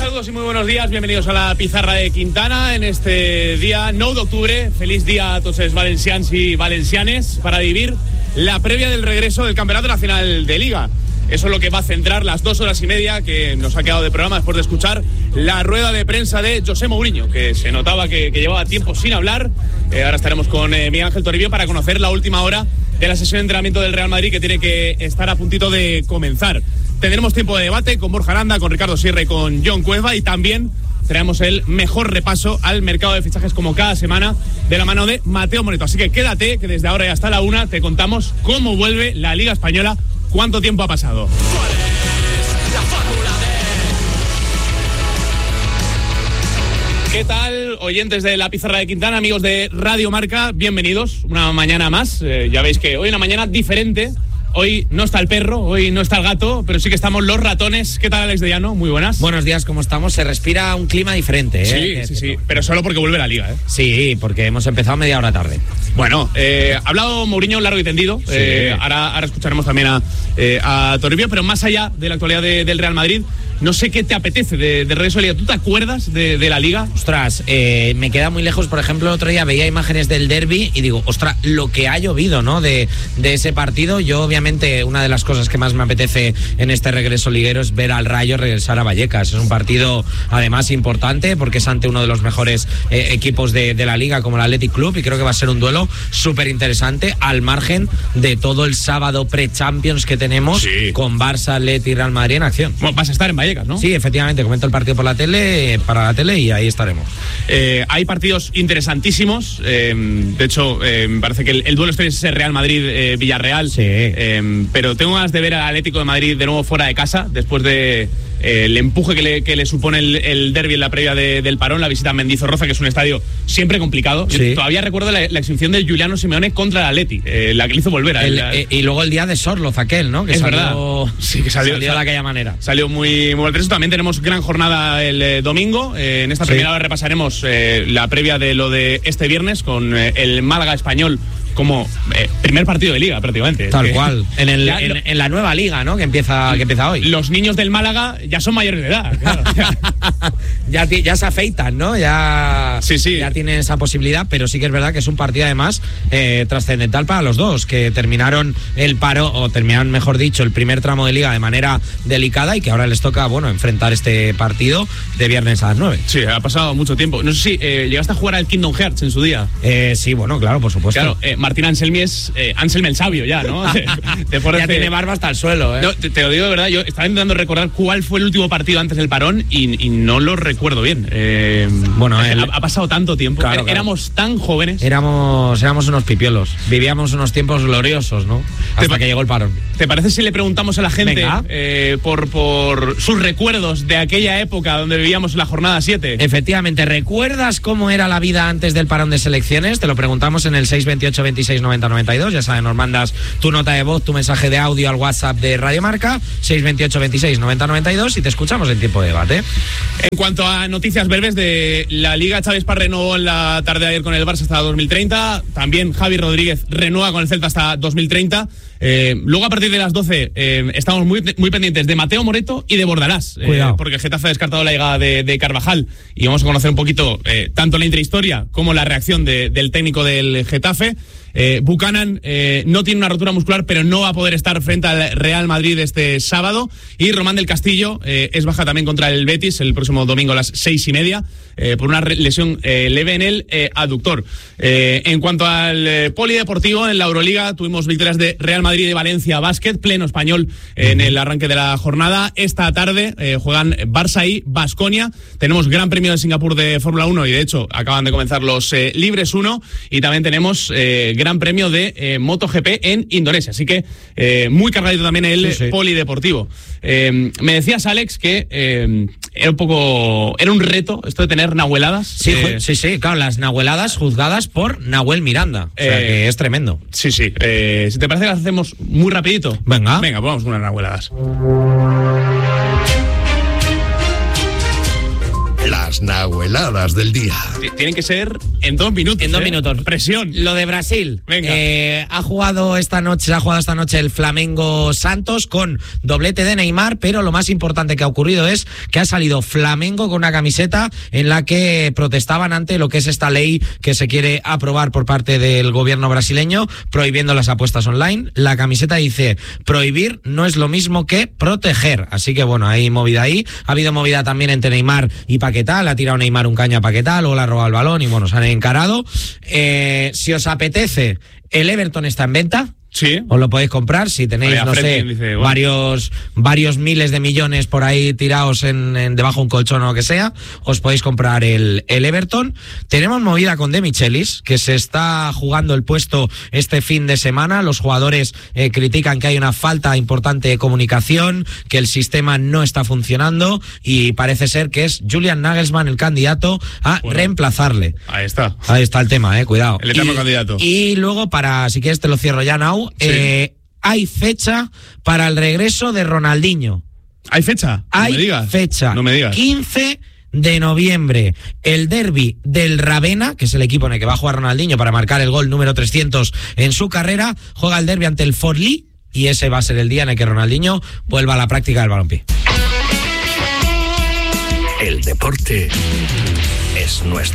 Saludos y muy buenos días, bienvenidos a la pizarra de Quintana en este día 9 de octubre. Feliz día a todos los valencians y valencianes para vivir la previa del regreso del Campeonato Nacional de Liga. Eso es lo que va a centrar las 2 horas y media que nos ha quedado de programa después de escuchar la rueda de prensa de José Mourinho, que se notaba que llevaba tiempo sin hablar. Ahora estaremos con Miguel Ángel Toribio para conocer la última hora de la sesión de entrenamiento del Real Madrid, que tiene que estar a puntito de comenzar. Tendremos tiempo de debate con Borja Aranda, con Ricardo Sierra y con John Cueva, y también traemos el mejor repaso al mercado de fichajes como cada semana de la mano de Mateo Moreto. Así que quédate, que desde ahora y hasta la 1 te contamos cómo vuelve la Liga Española, cuánto tiempo ha pasado. ¿Qué tal, oyentes de la pizarra de Quintana, amigos de Radio Marca? Bienvenidos, una mañana más. Ya veis que hoy una mañana diferente. Hoy no está el perro, hoy no está el gato, pero sí que estamos los ratones. ¿Qué tal, Alex de Llano? Muy buenas. Buenos días, ¿cómo estamos? Se respira un clima diferente, ¿eh? Sí, pero solo porque vuelve la Liga, ¿eh? Sí, porque hemos empezado media hora tarde. Bueno, ha hablado Mourinho largo y tendido. Sí. Ahora escucharemos también a Toribio, pero más allá de la actualidad del Real Madrid, no sé qué te apetece de regreso a la Liga. ¿Tú te acuerdas de la Liga? Ostras, me queda muy lejos. Por ejemplo, el otro día veía imágenes del derbi y digo, ostras, lo que ha llovido, ¿no? De ese partido. Yo, obviamente, una de las cosas que más me apetece en este regreso liguero es ver al Rayo regresar a Vallecas. Es un partido, además, importante porque es ante uno de los mejores equipos de la Liga, como el Athletic Club, y creo que va a ser un duelo súper interesante, al margen de todo el sábado pre-Champions que tenemos, con Barça, Athletic y Real Madrid en acción. Bueno, vas a estar en Vallecas, ¿no? Sí, efectivamente, comento el partido para la tele y ahí estaremos. Hay partidos interesantísimos. De hecho, me parece que el duelo este es Real Madrid-Villarreal. Sí. Pero tengo ganas de ver al Atlético de Madrid de nuevo fuera de casa, después de el empuje que le supone el derbi en la previa del parón, la visita a Mendizorroza, que es un estadio siempre complicado. Sí. Yo todavía recuerdo la exhibición de Giuliano Simeone contra el Atleti, la que le hizo volver a y luego el día de Sorloz aquel, ¿no? Que es salió, verdad. Sí, que salió de aquella manera. Salió muy interesante. También tenemos gran jornada el domingo. En esta primera hora repasaremos la previa de lo de este viernes con el Málaga Español como primer partido de Liga, prácticamente. Tal cual. En la nueva Liga, ¿no? Que empieza hoy. Los niños del Málaga ya son mayores de edad, claro. ya se afeitan, ¿no? Ya tienen esa posibilidad, pero sí que es verdad que es un partido, además, trascendental para los dos, que terminaron el paro, o terminaron, mejor dicho, el primer tramo de Liga de manera delicada, y que ahora les toca, enfrentar este partido de viernes a las 9. Sí, ha pasado mucho tiempo. No sé si llegaste a jugar al Kingdom Hearts en su día. Sí, bueno, claro, por supuesto. Claro, Martín Anselmi es Anselme el sabio ya, ¿no? Ya tiene barba hasta el suelo, ¿eh? No, te lo digo de verdad, yo estaba intentando recordar cuál fue el último partido antes del parón y no lo recuerdo bien. Ha pasado tanto tiempo. Claro. Éramos tan jóvenes. Éramos unos pipiolos. Vivíamos unos tiempos gloriosos, ¿no? Hasta que llegó el parón. ¿Te parece si le preguntamos a la gente por sus recuerdos de aquella época donde vivíamos la jornada 7? Efectivamente, ¿recuerdas cómo era la vida antes del parón de selecciones? Te lo preguntamos en el 628 26 90 92. Ya sabes, nos mandas tu nota de voz, tu mensaje de audio al WhatsApp de Radio Marca, 628 26 90 92, y te escuchamos en tiempo de debate. En cuanto a noticias breves de la Liga, Xavi Esparra renovó en la tarde de ayer con el Barça hasta 2030. También Javi Rodríguez renueva con el Celta hasta 2030. Luego, a partir de las 12, estamos muy pendientes de Mateo Moreto y de Bordalás, porque el Getafe ha descartado la llegada de Carvajal, y vamos a conocer un poquito tanto la intrahistoria como la reacción del técnico del Getafe. Buchanan no tiene una rotura muscular, pero no va a poder estar frente al Real Madrid este sábado. Y Román del Castillo es baja también contra el Betis el próximo domingo a las 6:30 por una lesión leve en el aductor. En cuanto al polideportivo, en la Euroliga tuvimos victorias de Real Madrid y de Valencia Básquet, pleno español en el arranque de la jornada. Esta tarde juegan Barça y Baskonia. Tenemos Gran Premio de Singapur de Fórmula 1 y, de hecho, acaban de comenzar los Libres 1, y también tenemos Gran Premio de MotoGP en Indonesia. Así que muy cargadito también el polideportivo. Me decías, Alex, que era un reto esto de tener nahueladas. Sí, claro, las nahueladas juzgadas por Nahuel Miranda. O sea, que es tremendo. Sí. Si te parece que las hacemos muy rapidito. Venga, pues vamos con unas nahueladas. Las nahueladas. noveladas del día. Tienen que ser en 2 minutos. En 2 minutos. Presión. Lo de Brasil. Venga. Ha jugado esta noche el Flamengo Santos con doblete de Neymar, pero lo más importante que ha ocurrido es que ha salido Flamengo con una camiseta en la que protestaban ante lo que es esta ley que se quiere aprobar por parte del gobierno brasileño, prohibiendo las apuestas online. La camiseta dice: prohibir no es lo mismo que proteger. Así que bueno, hay movida ahí. Ha habido movida también entre Neymar y Paquetá. Le ha tirado Neymar un caño a Paquetá, luego le ha robado el balón y bueno, se han encarado. Si os apetece, el Everton está en venta. Sí. Os lo podéis comprar si tenéis, no sé, dice, bueno, varios miles de millones por ahí tirados en debajo de un colchón o lo que sea. Os podéis comprar el Everton. Tenemos movida con De Michelis, que se está jugando el puesto este fin de semana. Los jugadores critican que hay una falta importante de comunicación, que el sistema no está funcionando y parece ser que es Julian Nagelsmann el candidato a reemplazarle. Ahí está el tema, cuidado. El eterno candidato. Y luego, si quieres te lo cierro ya, Nau. Sí. Hay fecha para el regreso de Ronaldinho. ¿Hay fecha? Hay no me digas. fecha. No me digas. 15 de noviembre. El derbi del Ravenna, que es el equipo en el que va a jugar Ronaldinho para marcar el gol número 300 en su carrera, juega el derbi ante el Forlì y ese va a ser el día en el que Ronaldinho vuelva a la práctica del balompié. El deporte es nuestro.